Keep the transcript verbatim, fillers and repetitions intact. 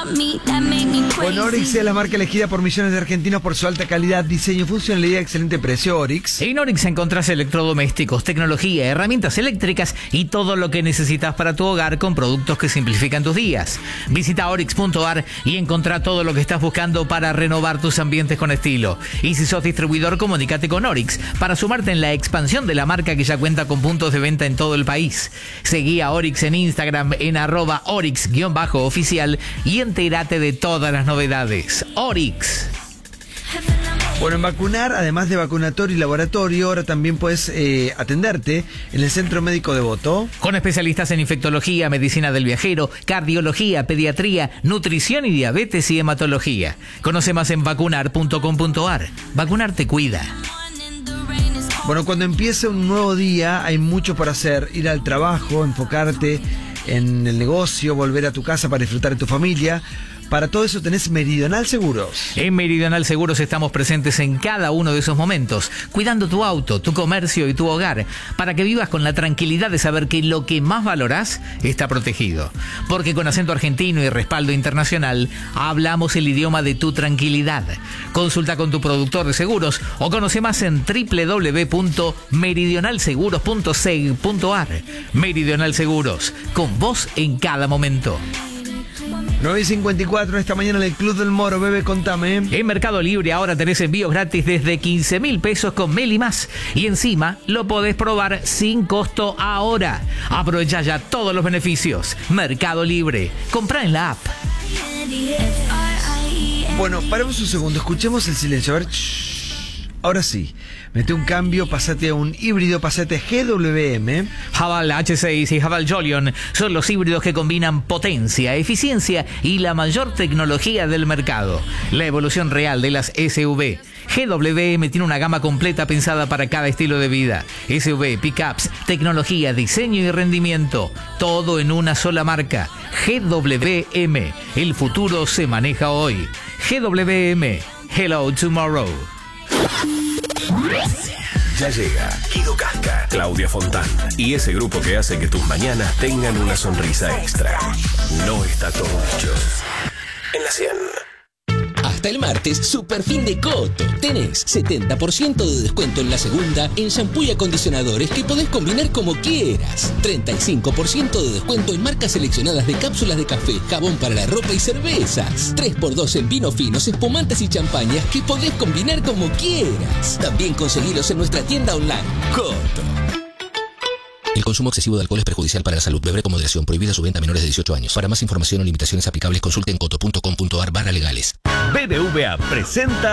Bueno, Oryx es la marca elegida por millones de argentinos por su alta calidad, diseño, funcionalidad y excelente precio. Oryx. En Oryx encontrás electrodomésticos, tecnología, herramientas eléctricas y todo lo que necesitas para tu hogar con productos que simplifican tus días. Visita oryx punto a r y encontrá todo lo que estás buscando para renovar tus ambientes con estilo. Y si sos distribuidor, comunícate con Oryx para sumarte en la expansión de la marca que ya cuenta con puntos de venta en todo el país. Seguí a Oryx en Instagram en arroba oryx-oficial y entérate de todas las novedades. Oryx. Bueno, en Vacunar, además de vacunatorio y laboratorio, ahora también puedes eh, atenderte en el Centro Médico Devoto. Con especialistas en infectología, medicina del viajero, cardiología, pediatría, nutrición y diabetes y hematología. Conoce más en vacunar punto com punto a r. Vacunar te cuida. Bueno, cuando empiece un nuevo día hay mucho por hacer. Ir al trabajo, enfocarte en el negocio, volver a tu casa para disfrutar de tu familia. Para todo eso tenés Meridional Seguros. En Meridional Seguros estamos presentes en cada uno de esos momentos, cuidando tu auto, tu comercio y tu hogar, para que vivas con la tranquilidad de saber que lo que más valorás está protegido. Porque con acento argentino y respaldo internacional, hablamos el idioma de tu tranquilidad. Consulta con tu productor de seguros o conoce más en doble u doble u doble u punto meridional seguros punto seg punto a r. Meridional Seguros, con vos en cada momento. nueve y cincuenta y cuatro esta mañana en el Club del Moro. Bebe, contame. En Mercado Libre ahora tenés envíos gratis desde quince mil pesos con Meli Más. Y encima lo podés probar sin costo ahora. Aprovecha ya todos los beneficios. Mercado Libre. Comprá en la app. Bueno, paremos un segundo. Escuchemos el silencio. A ver. Shh. Ahora sí. Mete un cambio, pasate a un híbrido, pasate a G W M. Haval H seis y Haval Jolion son los híbridos que combinan potencia, eficiencia y la mayor tecnología del mercado. La evolución real de las S U V. G W M tiene una gama completa pensada para cada estilo de vida. S U V, pickups, tecnología, diseño y rendimiento. Todo en una sola marca. G W M. El futuro se maneja hoy. G W M. Hello Tomorrow. Ya llega Guido Casca, Claudia Fontán y ese grupo que hace que tus mañanas tengan una sonrisa extra. No está todo dicho. En la cien. Hasta el martes, super fin de Coto. Tenés setenta por ciento de descuento en la segunda en shampoo y acondicionadores que podés combinar como quieras. treinta y cinco por ciento de descuento en marcas seleccionadas de cápsulas de café, jabón para la ropa y cervezas. tres por dos en vinos finos, espumantes y champañas que podés combinar como quieras. También conseguilos en nuestra tienda online. Coto. El consumo excesivo de alcohol es perjudicial para la salud. Beber con moderación. Prohibida su venta a menores de dieciocho años. Para más información o limitaciones aplicables, consulte en coto punto com punto a r barra legales. B B V A presenta